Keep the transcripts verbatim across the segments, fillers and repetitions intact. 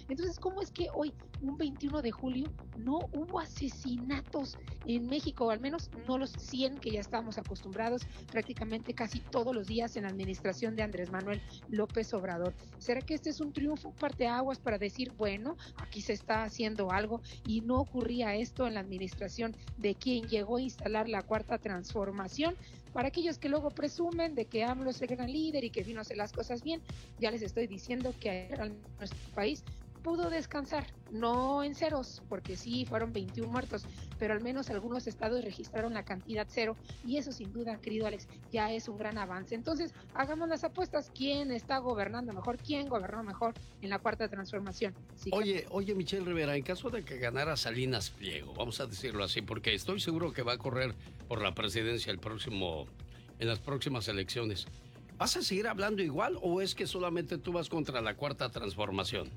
Entonces, ¿cómo es que hoy, un veintiuno de julio, no hubo asesinatos en México? O al menos no los cien que ya estábamos acostumbrados prácticamente casi todos los días en la administración de Andrés Manuel López Obrador. ¿Será que este es un triunfo, un parteaguas para decir, bueno, aquí se está haciendo algo y no ocurría esto en la administración de quien llegó a instalar la cuarta transformación? Para aquellos que luego presumen de que AMLO es el gran líder y que vino a hacer las cosas bien, ya les estoy diciendo que nuestro país pudo descansar, no en ceros, porque sí fueron veintiún muertos, pero al menos algunos estados registraron la cantidad cero, y eso sin duda, querido Alex, ya es un gran avance. Entonces, hagamos las apuestas, ¿quién está gobernando mejor? ¿Quién gobernó mejor en la cuarta transformación? Sí, oye, que... oye, Michelle Rivera, en caso de que ganara Salinas Pliego, vamos a decirlo así, porque estoy seguro que va a correr por la presidencia el próximo, en las próximas elecciones, ¿vas a seguir hablando igual o es que solamente tú vas contra la cuarta transformación?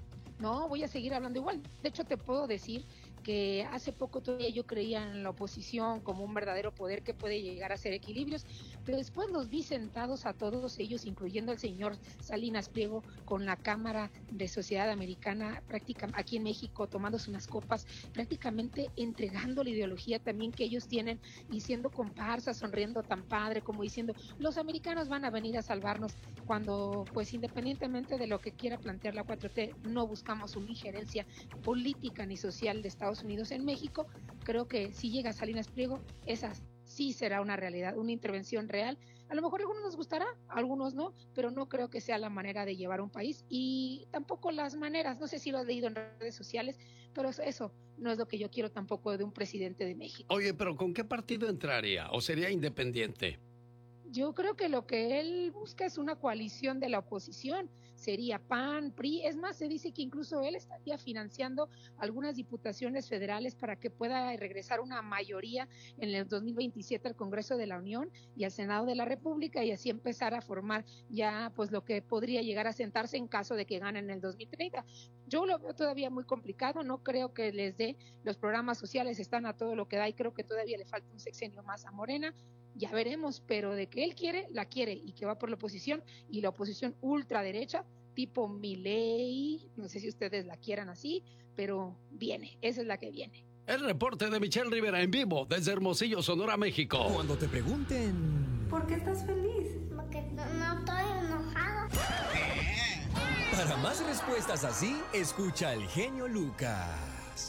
No, voy a seguir hablando igual. De hecho, te puedo decir que hace poco todavía yo creía en la oposición como un verdadero poder que puede llegar a hacer equilibrios, pero después los vi sentados a todos ellos, incluyendo al señor Salinas Pliego, con la Cámara de Sociedad Americana, prácticamente aquí en México, tomándose unas copas, prácticamente entregando la ideología también que ellos tienen y siendo comparsas, sonriendo tan padre, como diciendo, los americanos van a venir a salvarnos, cuando pues independientemente de lo que quiera plantear la cuatro T, no buscamos una injerencia política ni social de Estados Unidos en México. Creo que si llega Salinas Pliego, esa sí será una realidad, una intervención real. A lo mejor a algunos nos gustará, a algunos no, pero no creo que sea la manera de llevar un país, y tampoco las maneras, no sé si lo has leído en redes sociales, pero eso no es lo que yo quiero tampoco de un presidente de México. Oye, pero ¿con qué partido entraría? ¿O sería independiente? Yo creo que lo que él busca es una coalición de la oposición, sería P A N, P R I, es más, se dice que incluso él estaría financiando algunas diputaciones federales para que pueda regresar una mayoría en el dos mil veintisiete al Congreso de la Unión y al Senado de la República, y así empezar a formar ya pues lo que podría llegar a sentarse en caso de que gane en el dos mil treinta. Yo lo veo todavía muy complicado, no creo que les dé, los programas sociales están a todo lo que da y creo que todavía le falta un sexenio más a Morena. Ya veremos, pero de que él quiere, la quiere, y que va por la oposición, y la oposición ultraderecha, tipo Milei, no sé si ustedes la quieran así, pero viene, esa es la que viene. El reporte de Michelle Rivera en vivo desde Hermosillo, Sonora, México. Cuando te pregunten... ¿por qué estás feliz? Porque no, no estoy enojado. Para más respuestas así, escucha al genio Lucas.